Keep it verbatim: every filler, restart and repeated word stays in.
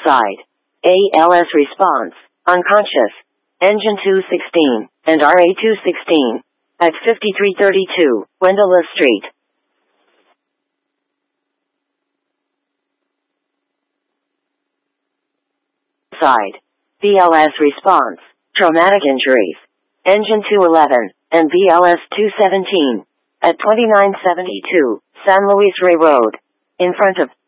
Side. A L S response, unconscious. Engine two sixteen, and R A two sixteen. At fifty-three thirty-two, Wendola Street. Side. B L S response, traumatic injuries. Engine two eleven, and B L S two seventeen. At twenty-nine seventy-two, San Luis Rey Road. In front of